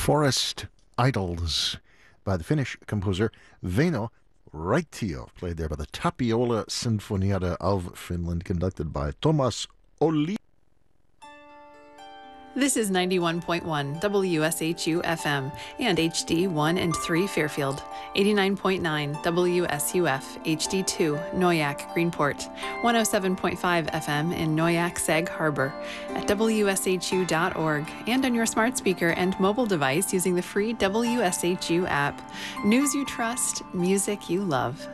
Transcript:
Forest Idols by the Finnish composer Väinö Raitio, played there by the Tapiola Sinfonietta of Finland, conducted by Thomas Olli. This is 91.1 WSHU FM and HD 1 and 3 Fairfield, 89.9 WSUF HD2 Noyak Greenport, 107.5 FM in Noyak Sag Harbor, at WSHU.org, and on your smart speaker and mobile device using the free WSHU app. News you trust, music you love.